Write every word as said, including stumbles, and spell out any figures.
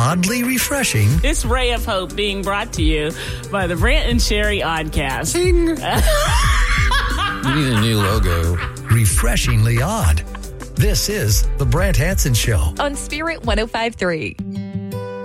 oddly refreshing. This ray of hope being brought to you by the Brant and Sherry Oddcast. Ding. You need a new logo. Refreshingly odd. This is The Brant Hansen Show on Spirit one oh five point three.